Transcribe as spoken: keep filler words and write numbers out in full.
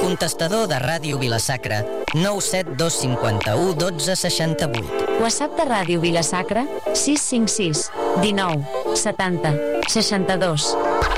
Contestador de Ràdio Vila-sacra, nou set dos cinc u dotze seixanta-vuit. WhatsApp de Ràdio Vila-sacra, sis cinc sis, dinou, setanta, seixanta-dos.